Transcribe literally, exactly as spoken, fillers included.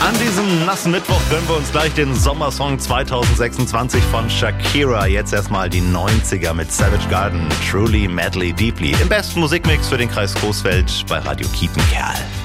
An diesem nassen Mittwoch gönnen wir uns gleich den Sommersong zweitausendsechsundzwanzig von Shakira. Jetzt erstmal die neunziger mit Savage Garden, Truly, Madly, Deeply. Im besten Musikmix für den Kreis Coesfeld bei Radio Kiepenkerl.